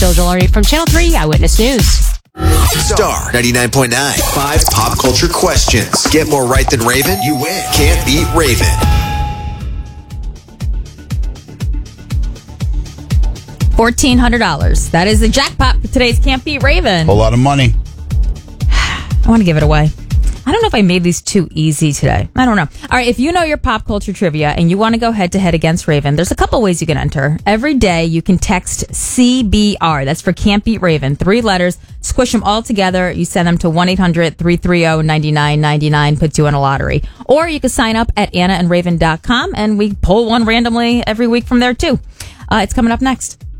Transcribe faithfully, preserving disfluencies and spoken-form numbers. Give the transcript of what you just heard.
Bill Jolari from Channel three Eyewitness News. Star ninety-nine point nine. Five pop culture questions. Get more right than Raven? You win. Can't beat Raven. fourteen hundred dollars. That is the jackpot for today's Can't Beat Raven. A lot of money. I want to give it away. I don't know if I made these too easy today. I don't know. All right, if you know your pop culture trivia and you want to go head to head against Raven, there's a couple ways you can enter. Every day you can text C B R. That's for Can't Beat Raven. Three letters. Squish them all together. You send them to one eight hundred three three zero nine nine nine nine. Puts you in a lottery. Or you can sign up at anna and raven dot com and we pull one randomly every week from there too. Uh, it's coming up next.